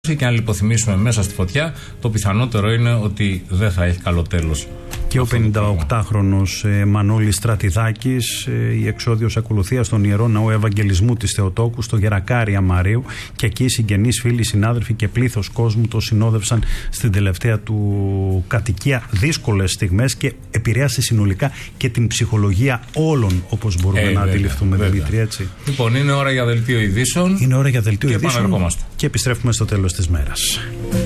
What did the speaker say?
Και αν λιποθυμήσουμε μέσα στη φωτιά, το πιθανότερο είναι ότι δεν θα έχει καλό τέλος. Και ο 58χρονος Μανώλης Στρατιδάκης, η εξόδιος ακολουθία στον Ιερό Ναό Ευαγγελισμού της Θεοτόκου στο Γερακάρια Μαρίου, και εκεί οι συγγενείς, φίλοι, συνάδελφοι και πλήθος κόσμου το συνόδευσαν στην τελευταία του κατοικία. Δύσκολες στιγμές και επηρέασε συνολικά και την ψυχολογία όλων, όπως μπορούμε να αντιληφθούμε, Δημήτρη, έτσι. Λοιπόν, είναι ώρα για δελτίο ειδήσεων. Είναι ώρα για δελτίο ειδήσεων επαναρχόμαστε. Και επιστρέφουμε στο τέλος της μέρας.